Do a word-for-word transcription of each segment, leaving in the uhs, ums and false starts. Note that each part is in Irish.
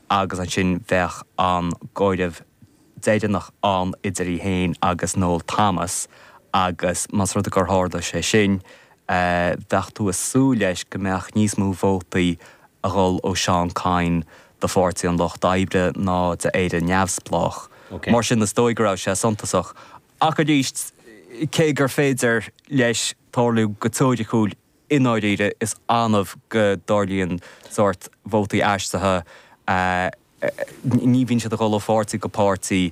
agus an sin bheith an gáideh déidir an idirí héin agus Noel Thomas agus mas rud a gur háda sé sin bheith tú a sú leis go meach níos mú vótaí a ghol ó Seán Cain de fórtaí an Loch D'Oibre ná de éidir neamhsplách. Mar sin na stóigrá sé santasach. Ach a díst cé gur féidir leis tárlú go tóide chúil ináiríre is anmh go dárlíonn sort vótaí aisteathe ní bhíonn siad a ghol ó fórtaí go pártaí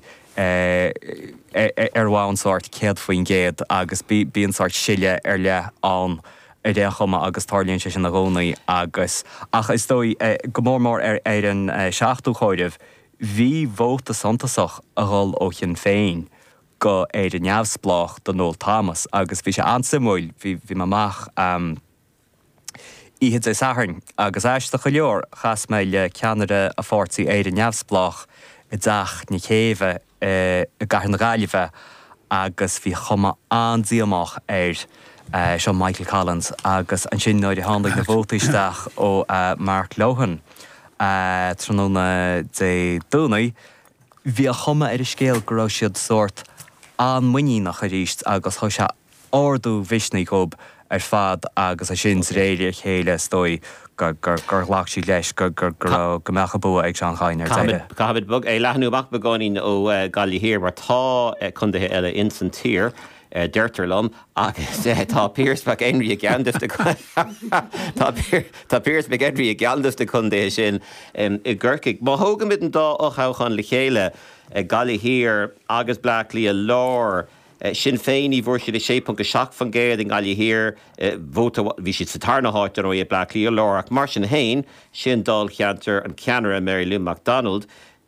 ar bháin sort céad faoin géad agus bíonn sort siile ar le an ar dé chuma agus tárlíonn sé sin na gcónaí agus ach is dói go mór mór ar ar an seachtú chóideh bhí vóta santasach a ghol ó chin féin go éidir neamhsplách don Noel Thomas agus bhí sé ansimúil bhí bhí mamach iad é saharn agus eiste go leor chas mé le ceanada a fórtaí éidir neamhsplách i dteach ní chéimhe i gcathair na Gaillimhe agus bhí chuma andíamach ar Sean Michael Collins agus an sin nóid i hálaigh na bhótaisteach ó Mark Lohan tróna de dúnaí bhí a chuma ar i scéal go raibh siad sort an muí nach a ríist agus tho se ordú visnaí gob ar fad agus a sin réidir chéile stoi gur gur lách sí leis gur gur gur go mecha bu ag Seán Cain ar teile. Cahabid bug é lehanúach begáín ó galí hir mar tá chundathe eile instant tír Deirtarlam agus tá Piers Mac Henry a gceandas tá Piers Mac Henry a gceandas de chundé sin i ggurcaigh. Má thógan mit an dá ó chachan le chéile galí hir agus Blackley a lár Sinn Féin í bhór siad sé punt go seach fan géad in galí hir bhóta bhí siad sa tarna háit an ó é Blackley a lár ach mar sin hain sin dal cheantar an ceanara Mary Lou MacDonald.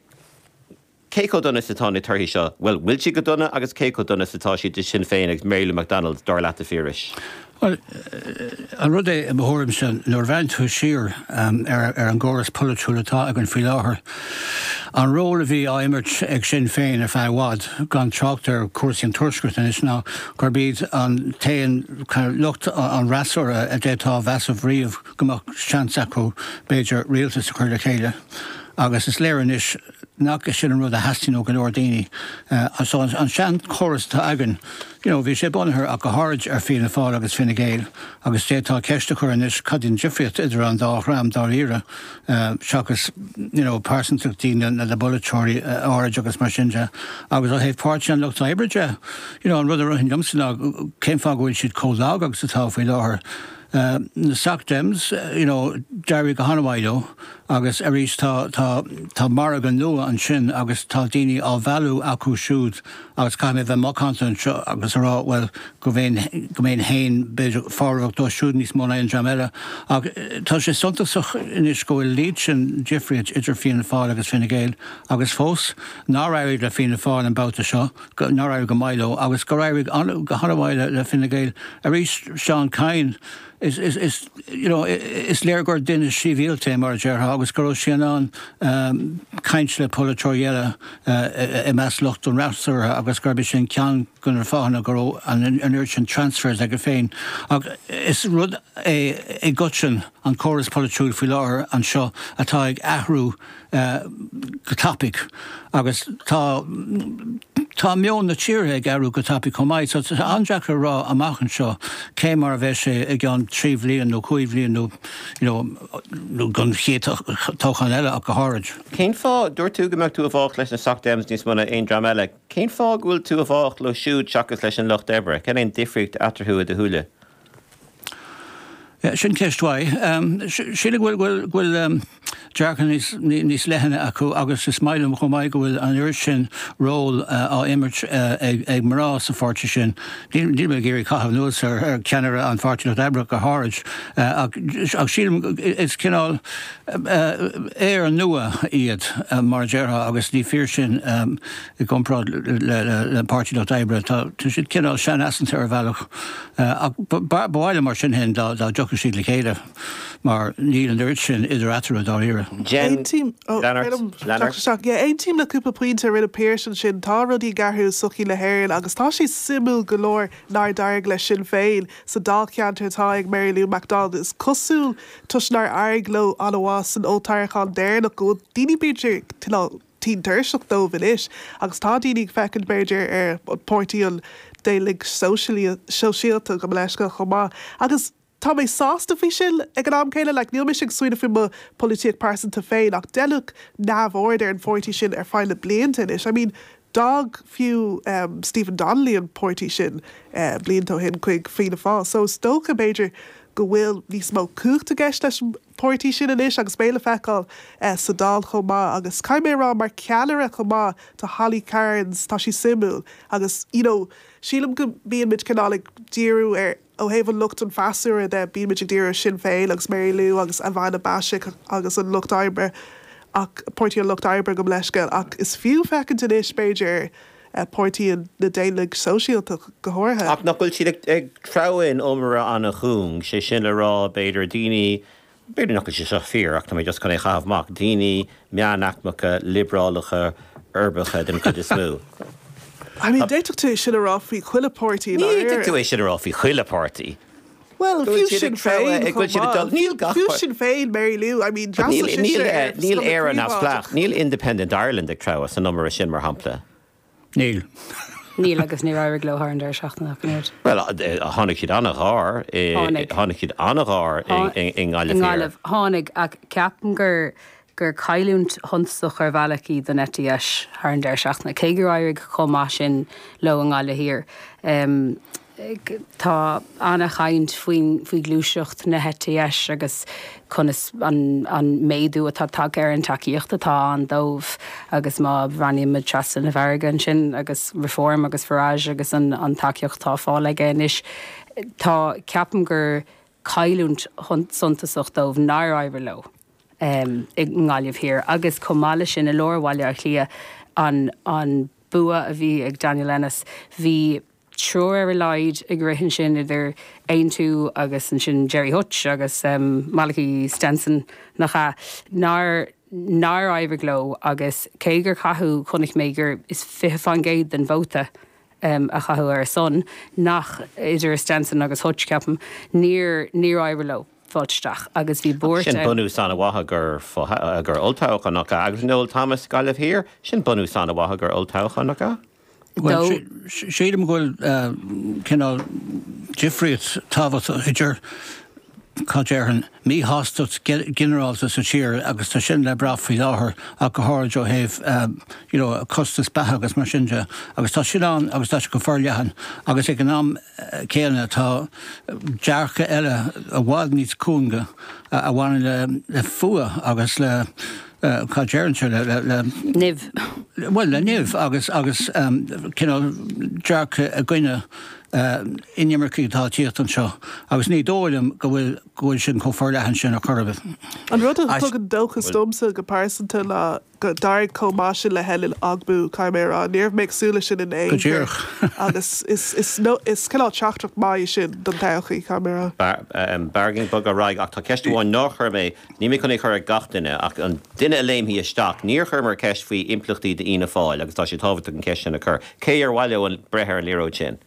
Cé go donna satá na tuirthaí seo? Well, bhfuil si go donna agus cé go donna satá si de Sinn Féin agus Mary Lou MacDonald dar leat a fíris? Well, an rud é an bhórim sin nuair bhain tú siar ar an gcóras polúlatá ag an fí láthair. An ról a bhí aimirt ag Sinn Féin ar feadh bhád gan teachtar cuasaí an tuairisceart is ná gur bíad an taon lucht an rasúir a détá bheasamh riamh gomach seans acu beidir rialtas a chuir le chéile. Agus is léireann is nach sin an rud a heastín ó go leor daoine. So an sean choras tá agan, bhí sé bunathir a go háid ar fianna fáil agus Fine Gael, agus détá ceiste chuir is cadín difriot idir an dá ram dá ire, seachas pásantaach daoine na le bulletóirí áid agus mar sinse, agus ó héh páirte an lucht éibride. An rud a roihin domsanna céim fá gohfuil siad cólág agus atá faoi láthair. Na Sacdems, Jerry go Hanawaido, agus arís tá Maragan nua an sin agus tá daoine á bhealú acu siúd agus caiimh bheith mácantan seo agus ará well go bhfuin hain beidir fáracht dó siúd níos móna an Jamela. Tá sé suntasach inis go bhfuil líd sin difriad idir fianna fáil agus Fine Gael agus fós ná raibh le fianna fáil an bouta seo, ná raibh go Milo agus go raibh go Hanawaido le Fine Gael arís Seán Cain is is is you know is leargur din sívílte mar ger agus go sin an keinsle polatorile e mas locht an rasser agus garbi sin cean gunnar fána go an urgent transfers ag féin is rud é é gutsin an choras polatúil fi láir an seo atá ag ahrú go topic agus tá Tá mion na tíre garú go tapi comáid, so anjaach rá amachchan seo cé mar a bheith sé ag an tríomh líon nó chuomh líon nó gun chétóchan eile a go háid. Cén fá dúir tú go meach tú a bhácht leis na Sacdems níos muna aon drama eile. Cén fá bhfuil tú a bhácht le siúd seachas leis an Loch d'Oibre? Cén éon difricht atarthú a de thuúile? Sin ceisthaid. Síle bhfuil bhfuil dearcan níos lehanna acu agus is mailm go maiid go bhfuil an ur sin ról á imirt ag marrá sa fáirte sin. Díl me géirí caithh nuas ar ceanara an fáirte Loch d'Oibre go háid. Ach sílim is cinál éar an nua iad mar deartha agus ní fír sin i gcomprád le páirte Loch d'Oibre. Tá siad cinál sean asanta ar bhealach. Ach báile mar sin hen dá deach go siad le chéile mar níl an dúirt sin idir atar dá ire. Jen, Ein team oh, Leonard, Adam, Leonard. Doctor Shock, yeah, ein team le cúpa puinte rinne Pearson sin tá rudí garthú suchí le héir agus tá sí simú golóir nar dairg le sin féin sa dá ceantar tá ag Mary Lou MacDonald is cosúil tus nar airg lo anhás an ótarchan déirnach go daoine beidir tí dúirseach dó bhil is agus tá daoine fecinn beidir ar póirtíí délig sosiálta go leisca chomá agus tá mé sásta fi sin ag an am céile le níl mis suoine fi mo politíag pásanta féin ach deach námhórder an fórtí sin ar fáile blianta is. I mean, dog fiú um, Stephen Donnelly an póirtí sin uh, bliantó hin chuig fina fá. So stocha Beiidir go bhfuil níos mó cuachta gceist leis póirtí sin in is agus béle feicáil uh, sa dal chomá agus caiimé rá mar cealara chomá tá Holly Cairns tá sí simú agus you know, sílam go bíon mid canálig díú ar ó héh lucht an fasú a de bí mid díú sin féin agus Mary Lou agus a bhaina Basic agus an lucht aibre ach póirtí an lucht aibre go leiscail ach is fiú fecinn in is Beiidir uh, póirtí an na délig sosiálta gohortha. Ach nachhfuil siad ag trabhain omra an a chuung sé sin le rá beidir daoine beidir nach sé sa fear ach tá mé just chun é chahabhach daoine meanachmacha librálacha urbacha den chud is smú. I mean, déitach tú sin ará fao chuile póirtí Ní tú é sin ará fao chuile pártaí. Well, Go fiú siad sin ag trabha- féin ag go siad ag dul- níl gach fiú par- sin féin Mary Lou I mean Níl Níl níl eh, níl éar an asplach, níl Independent Ireland ag trabha san numar a sin mar hampla. Níl. Níl agus ní raibh glóthar an deir seachtainach gnéir. Well, a tháinig siad anna ghár, Tháinig. tháinig siad anna ghár in gáileh In féar. gáileh tháinig ach ceapan gur gur caiiliúnt thunsach ar bhealaí don netíis th an deir seachna. Cé gur áirigh chomá sin lo an gáile hir. Um, ag- Tá anna chaint faoin faoi glúiseocht na hetíis agus chunas an, an méadú atá tag ar an takeíocht atá an dómh agus má bhranim me trasan na bhargan sin agus reform agus farráis agus an, an takeíocht tá fála géis. Tá ceapan gur caiiliúnt suntasach dómh ná áibhar lo. Um, ag ngáileh hir agus comáile sin a lorhhaile ar chlia an, an bua a bhí ag Daniel Ennis hí trúr ar a leid ag rihin sin idir ein tú agus an sin Jerry Hutch agus um, Malachi Stenson nach a nar nar áibhar gló agus cé gur chathú chunig mégur is fiche fan géad den bóta um, a chathú ar a son nach idir Stenson agus Hutch ceapam níor níor áibhar lo. Fáilteach agus bhí búir Sin bunú sanna watha gur fo- gur oltácha nacha agus nó Thomas gáileh hir, sin bunú sanna watha gur oltácha nacha. Well, Dó- séadam ghfuil cinál difriad tábhat idir Cadéan mí hástut generalta sa tír agus tá sin le braf fao láthair a go háir ó héh costas bethe agus mar sinse agus tá sin an agus tá go forlehan agus ag an am céanna tá dearcha eile a bhád níos cúnga a bhhaine le, le fua agus le Cadéanse le, le, le Niv. Well, le nimh agus agus um, cinál dearcha a gcuine uh, inimmarcí tá tíocht an seo agus ní dóilm go bhfuil gohfuil sin có forlehan sin a chorbh. An rud a Ais- tug an dulchas domsa go pásanta le go dair comá sin le heil agbú caiimérá níor méidsúla sin in é Go díreach. agus is is no is cinná teachtrach mai sin don techaí caiimérá. Barging bug a raig ach tá ceistúháin nachchar mé, ní mé chuna chur a gatainine ach an duine léim hí isteach, níor chur mar ceist faoi implachtaí de ina fáil agus tá sé tábhata an ceist sin a chur. Cé ar bhhaile an brethir an líró sin.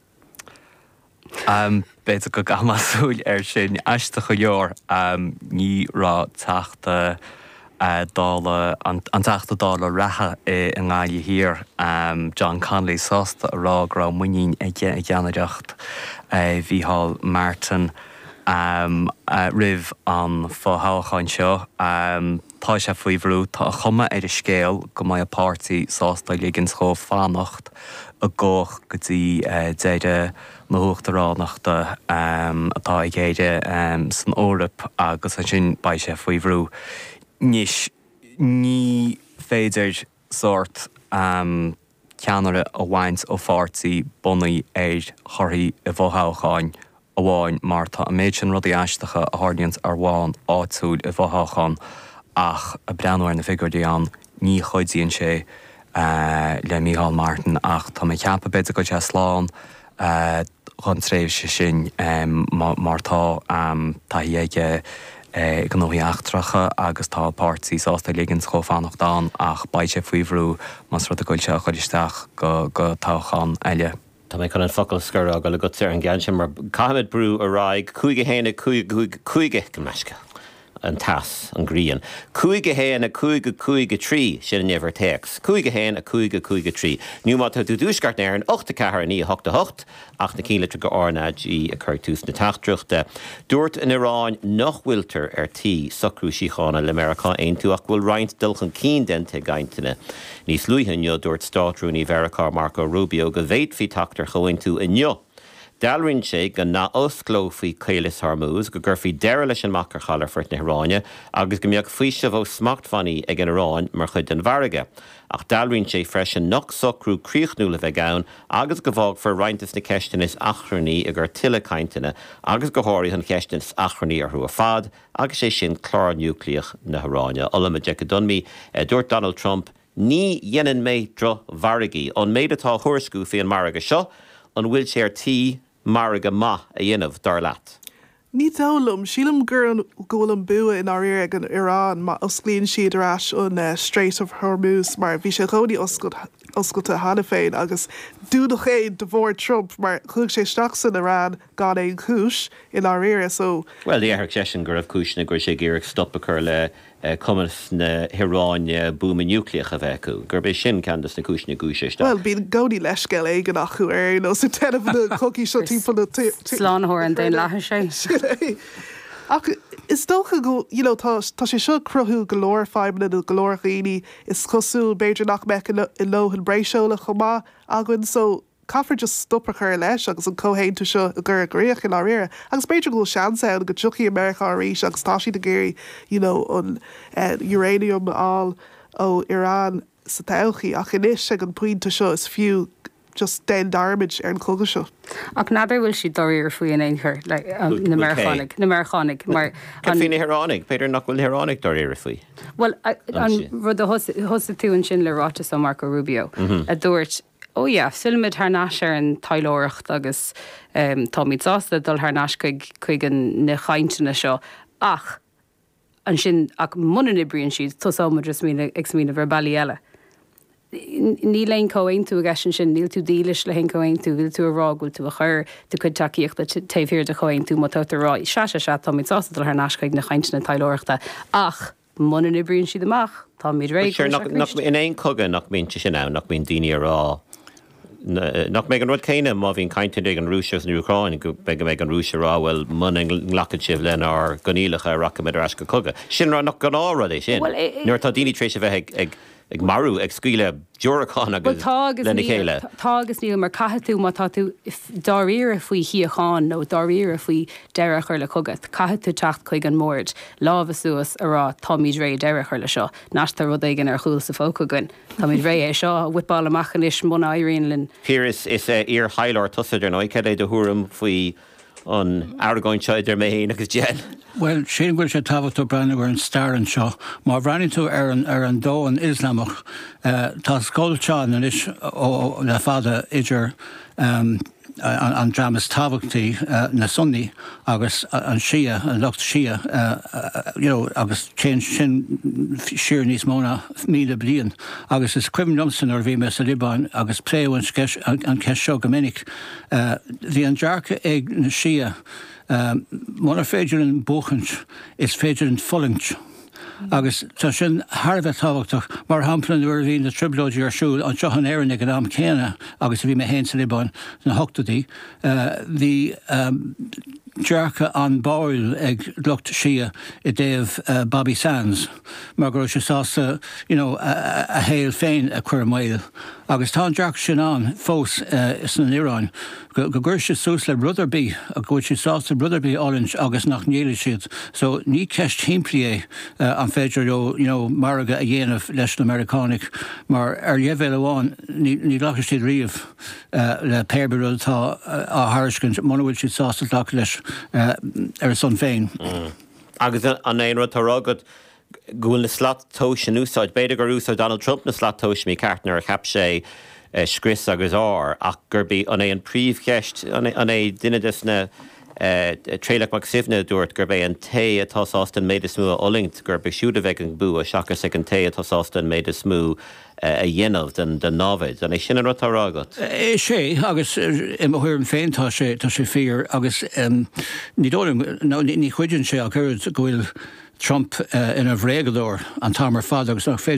Um, Beidir go gamasúil ar sin eiste go leor um, ní rá teachta uh, dála an, an teachta dála ratha i an gáile hir um, John Connolly sásta a rá gra muín a gceanaireacht uh, bhí hall Martin um, uh, rih an fáthcháin seo um, tá sé faoi bhrú tá chuma ar a scéal go maiid a pártaí sásta ligann cho fánacht a ggóch go dtí uh, déide na huachtaránachta um, atá i ggéide um, san órap agus an sin ba sé faoi bhrú. Níos ní féidir sort um, ceanara a bhaint ó fártaí bunaí éir choirí i bhthcháin a bháin mar tá a méid sin rudí eisteacha a háirníont ar bháin áitiúil i bhthcháin ach a breanúir na figurí an ní chuidíonn sé uh, le Micheál Martin ach tá mé ceappa beidir go te sláán chun tréimh se sin martá tá ige gan nóí achtracha agus tá pártí sásta liginn cho fannach dá ach baid sé faoihrú mas ru a goil se chuisteach go go táchan eile. Tá mé chun an focail scur a go le go ar an gan sin mar caiimiid brú a raig chuige héna chuige go meisce. An tas an grían. Cúige héan a cúige cúige trí sin never takes. Cúige héan a cúige cúige trí. Nú má tú dúsgart ar an ochta cehar ní hochta hocht, ach na cíle go ornaid í a chuirtús na tachtruachta. Dúirt in Iráin nach bhfuiltar ar tí socrú síchána le Americá ein tú ach bhfuil roinnt dulchan cín den te gaintine. Níos luithan jo dúirt státrúní Veracá Marco Rubio go bhéit fi tachtar choin tú in jo. Dalrinn sé go ná oscló faoi Céilis Harmús go gur faoi deire leis an macar chalar fuirt na Hráine agus go mbeadh faoise bh smachtfaní ag an Iráin mar chud an bharige. Ach dalrinn sé freisin nach socrú críochnú le bheith gabhain agus go bhág for rointas na ceistin is achraní a gur tuile cainteanna agus go háirí an ceistin is achraní ar thu a fad agus sé sin chlár núcleach na Hráine. Ola me Jack Dunmi dúirt Donald Trump ní dhéanann méid dro bharigi an méid atá thuairscú faoi an marga seo an bhfuil sé ar tí marga ma a dhéanamh dar leat. Ní tálam, sílam gur an ggóil an bua in áir ag an Irán má osclíonn siad arás an uh, Strait of Hormuz mar bhí sé chodí oscailte hana féin agus dúdach é de bhór Trump mar chuig sé steach san Irán gan é chúis in áir so. Well, the Eric Session gur of cúisna gur sé géireach stop a chur le cumas na Hiráine búma núcleach a bheitú. Gur bé sin candas na cúisna gúise. Well, bín gcóí leisceil é gan acu ar nó sa tenmh na coí seo timp na Slánthóir an daon lethe sé. Ach, is dócha go, you know, tá sé seo cruthú golóir feimna na golóir rií is cosú beidir nach meic i lohan breisiúla chumá agann so caafar just stoppa chuir leis agus an cóhéin tú seo a gur agréoch in áire. Agus beidir go seansa go tuchaí America arís agus tá si de géirí, you know, an uh, uranium all ó Irán sa tauchaí ach inis ag an puinte seo is fiú just den damage ar an cóga seo. Ach nadidir bhfuil si doir faoi an éonchar na Americanig, na Americanig mar Can fí na Hiránig, Peter nach bhfuil Hiránig doir faoi. Well, an rud a thosa tú an sin le ráta sa Marco Rubio a dúirt ó ja, sulmid th náis ar an tailóireacht agus um, tá míid sásta dul th náis chuig an na chaintena seo ach an sin ach munan i bríonn siad tusáid just mína ag mína bhar bailí eile. Ní leon cóhain tú a gaisin sin níl tú dílis le hen cóhain tú bhil tú a rágúil tú a chur tú chud takeíocht le taobhhir de chohain tú má tá rá se se se tá míid sásta dul th náis chuig na chaintena tailóireachta ach munan i bríonn siad amach tá míid ré. In éon cogadh nach mín sin ná nach mín daoine rá. Nach mé an rud céine má bhín caiinte ag an Rúisios na Ucráin go be méid an Rúise rá bhfuil muning lacad sibh len ar gonílacha racha mé as go cogadh. Sin ra nach gan ára é sin. Nuair tá daoine trééis a bheith ag ag marú ag scuile Dúracán agus lena chéile. Tá agus níl mar caitheú má tá tú dáíar a faoi hiíáin nó dáíar a faoi deire chuir le cogad. Caitheú techt chuig an mórd lábh suasas ará táid ré deire chuir le seo. Násta rud igen ar chuúil sa fócagann. Táid ré é seo whipáil amachchan is mna éiríon linn. Píris is ar heileir tuidir nó ce é do thuúm faoi an airgáin seidir mé héana agus gen. Well, sin bhfuil sé táhachtú brenne gur an staran seo, má bhreann tú ar an ar an dó an Islamach tá scoilteáin an is ó le fada idir an an dramas tábhachtaí na sunní agus an Shia an lucht Shia you know agus cén sin siar níos móna míle bliain agus is cuimhin lumsan ar bhí me sa Libáin agus pléú an ceis seo go minic bhí an dearcha ag na Shia mána féidir an bóchant is féidir an folingt. Agus tá sin Harbheith táhachtach mar hamplan nuair bhí na triblóidí ar siúil an seochan éan ag an am céine agus bhí me héin sa Libáin na hochtadaí bhí dearcha an báil ag lucht Shia i déobh uh, Bobby Sands mar gur se sása you know, a, a héil féin a chuir mail agus tá dearcha sin an fós uh, san Iráin go gur se sús le Rutherby a go se sása Rutherby Orange agus nach níile siad so ní ceist timplí é uh, an féidir ó you know, marga a dhéanamh leis na Americanig mar ar lehéil amháin ní, ní lecha siad riamh uh, le péirbirúil tá uh, á Harriscant mna bhfuil siad sása lecha leis Uh, ar son féin. Mm. Agus an éon rud tá ragad gúil na slat tóis an úsáid, beidir gur úsáid Donald Trump na slat tóis mí ceartnar a cheap sé scris agus ár ach gurbí an é an príomhcheist an é duine na tréileach mag sifne dúirt gur bé an té atáástan méid is smú a olingt gur be siúda bheith an bú a seachas ag an té atáástan méid is smú a dhéanamh den den návid an é sin rotá rágat. É sé agus im thuirm féin tá sé tá sé fír agus ní dólim ní chuidann sé a chuir gohfuil Trump in a bhrégadúir an támar fad agus nach féidir